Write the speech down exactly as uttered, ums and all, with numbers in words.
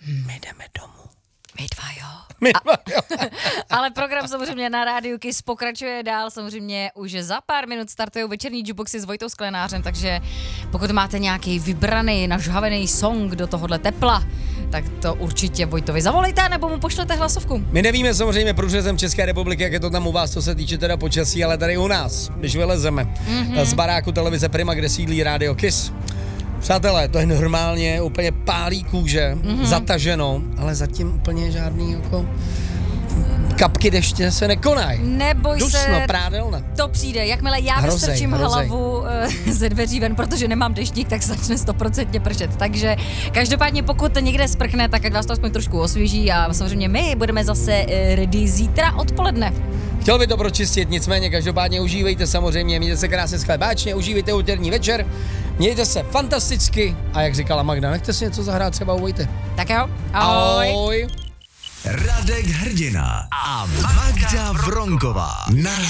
My jdeme domů. My dva jo. My dva jo. Ale program samozřejmě na Rádiu Kiss pokračuje dál, samozřejmě už za pár minut startují večerní jukeboxy s Vojtou Sklenářem, takže pokud máte nějaký vybraný, nažhavený song do tohohle tepla, tak to určitě Vojtovi zavolejte, nebo mu pošlete hlasovku. My nevíme samozřejmě průřezem České republiky, jak je to tam u vás, co se týče teda počasí, ale tady u nás, když vylezeme mm-hmm. z baráku televize Prima, kde sídlí Rádio Kiss. Přátelé, to je normálně úplně pálí kůže, mm-hmm. zataženo, ale zatím úplně žádný jako kapky deště se nekonají. Neboj Dusno, se, prádelna. to přijde. Jakmile já Hrozej, vystrčím hrozej. hlavu uh, ze dveří ven, protože nemám deštník, tak začne stoprocentně pršet. Takže každopádně pokud někde sprchne, tak ať vás to aspoň trošku osvěží a samozřejmě my budeme zase uh, ready zítra odpoledne. Chtěl by to pročistit, nicméně každopádně užívejte samozřejmě, mějte se krásně schlebáčně, užívejte úterní večer, mějte se fantasticky a jak říkala Magda, nechte si něco zahrát třeba u Vojty. Tak jo, ahoj. Ahoj. Radek Hrdina a Magda Vronková na